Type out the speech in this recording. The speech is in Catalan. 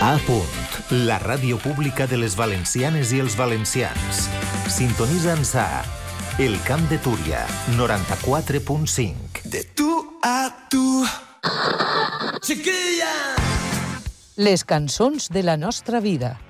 A Punt, la ràdio pública de les valencianes i els valencians. Sintonitza'ns a El Camp de Túria, 94.5. De tu a tu. Chiquilla! Les cançons de la nostra vida.